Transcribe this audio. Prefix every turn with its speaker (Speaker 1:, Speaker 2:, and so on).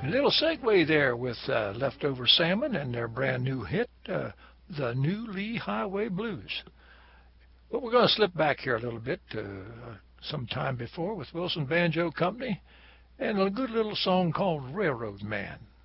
Speaker 1: Little segue there with Leftover Salmon and their brand new hit, The New Lee Highway Blues. But we're going to slip back here a little bit to some time before with Wilson Banjo Company and a good little song called Railroad Man.